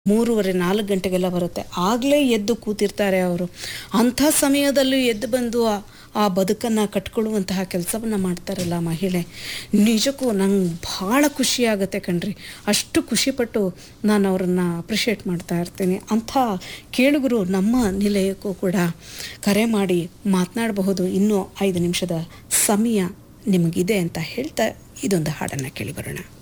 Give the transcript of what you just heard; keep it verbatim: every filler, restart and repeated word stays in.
ಮೂರುವರೆ ನಾಲ್ಕು ಗಂಟೆಗೆಲ್ಲ ಬರುತ್ತೆ. ಆಗಲೇ ಎದ್ದು ಕೂತಿರ್ತಾರೆ ಅವರು. ಅಂಥ ಸಮಯದಲ್ಲೂ ಎದ್ದು ಬಂದು ಆ ಆ ಬದುಕನ್ನು ಕಟ್ಕೊಳ್ಳುವಂತಹ ಕೆಲಸವನ್ನು ಮಾಡ್ತಾರಲ್ಲ ಮಹಿಳೆ, ನಿಜಕ್ಕೂ ನಂಗೆ ಭಾಳ ಖುಷಿಯಾಗುತ್ತೆ ಕಣ್ರಿ. ಅಷ್ಟು ಖುಷಿಪಟ್ಟು ನಾನು ಅವರನ್ನು ಅಪ್ರಿಷಿಯೇಟ್ ಮಾಡ್ತಾ ಇರ್ತೀನಿ. ಅಂಥ ಕೇಳುಗರು ನಮ್ಮ ನಿಲಯಕ್ಕೂ ಕೂಡ ಕರೆ ಮಾಡಿ ಮಾತನಾಡಬಹುದು. ಇನ್ನೂ ಐದು ನಿಮಿಷದ ಸಮಯ ನಿಮಗಿದೆ ಅಂತ ಹೇಳ್ತಾ ಇದೊಂದು ಹಾಡನ್ನು ಕೇಳಿ ಬರೋಣ.